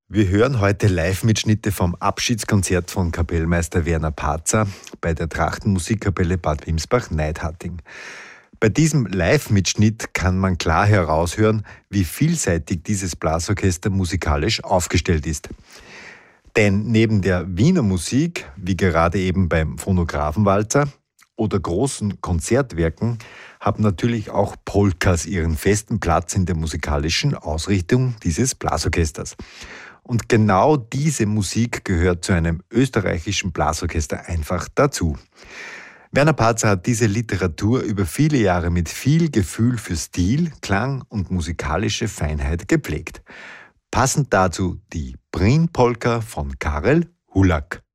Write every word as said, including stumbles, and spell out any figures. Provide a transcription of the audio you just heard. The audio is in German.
Wir hören heute Live-Mitschnitte vom Abschiedskonzert von Kapellmeister Werner Parzer bei der Trachtenmusikkapelle Bad Wimsbach-Neidharting. Bei diesem Live-Mitschnitt kann man klar heraushören, wie vielseitig dieses Blasorchester musikalisch aufgestellt ist. Denn neben der Wiener Musik, wie gerade eben beim Phonographenwalzer oder großen Konzertwerken, haben natürlich auch Polkas ihren festen Platz in der musikalischen Ausrichtung dieses Blasorchesters. Und genau diese Musik gehört zu einem österreichischen Blasorchester einfach dazu. Werner Parzer hat diese Literatur über viele Jahre mit viel Gefühl für Stil, Klang und musikalische Feinheit gepflegt. Passend dazu die Brin-Polka von Karel Hulak.